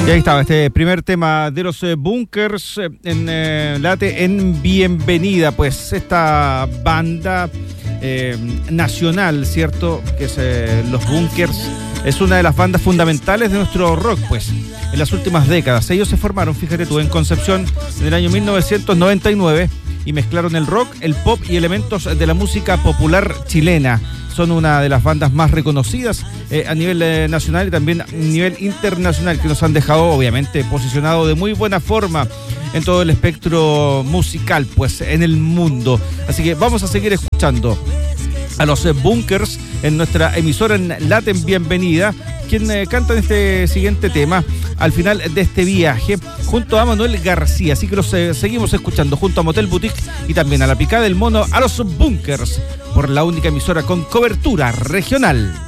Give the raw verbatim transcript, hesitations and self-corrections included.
Y ahí estaba este primer tema de los eh, Bunkers eh, en eh, Late en Bienvenida, pues esta banda eh, nacional, ¿cierto? Que es eh, los Bunkers, es una de las bandas fundamentales de nuestro rock, pues, en las últimas décadas. Ellos se formaron, fíjate tú, en Concepción en el año mil novecientos noventa y nueve y mezclaron el rock, el pop y elementos de la música popular chilena. Son una de las bandas más reconocidas eh, a nivel eh, nacional y también a nivel internacional, que nos han dejado, obviamente, posicionado de muy buena forma en todo el espectro musical, pues, en el mundo. Así que vamos a seguir escuchando a los eh, Bunkers en nuestra emisora en Late en Bienvenida, quien eh, canta en este siguiente tema al final de este viaje junto a Manuel García. Así que los eh, seguimos escuchando junto a Motel Boutique y también a La Picada del Mono, a los Bunkers, por la única emisora con cobertura regional.